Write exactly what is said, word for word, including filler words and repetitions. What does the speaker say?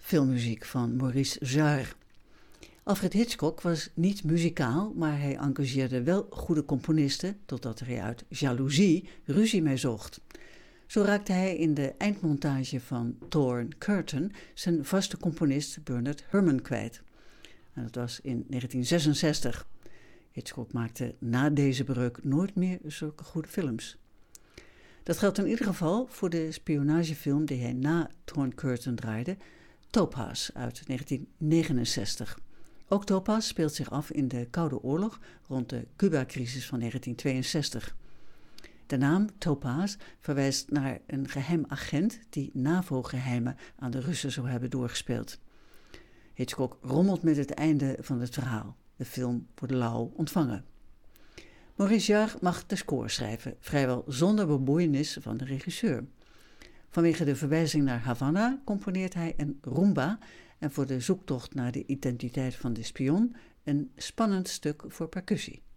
filmmuziek van Maurice Jarre. Alfred Hitchcock was niet muzikaal, maar hij engageerde wel goede componisten, totdat hij uit jaloezie ruzie mee zocht. Zo raakte hij in de eindmontage van Torn Curtain zijn vaste componist Bernard Herrmann kwijt. En dat was in negentien zesenzestig. Hitchcock maakte na deze breuk nooit meer zulke goede films. Dat geldt in ieder geval voor de spionagefilm die hij na Torn Curtain draaide, Topaz uit negentien negenenzestig. Ook Topaz speelt zich af in de Koude Oorlog rond de Cuba-crisis van negentien tweeënzestig. De naam Topaz verwijst naar een geheim agent die NAVO-geheimen aan de Russen zou hebben doorgespeeld. Hitchcock rommelt met het einde van het verhaal. De film wordt lauw ontvangen. Maurice Jarre mag de score schrijven, vrijwel zonder bemoeienis van de regisseur. Vanwege de verwijzing naar Havana componeert hij een rumba en voor de zoektocht naar de identiteit van de spion een spannend stuk voor percussie.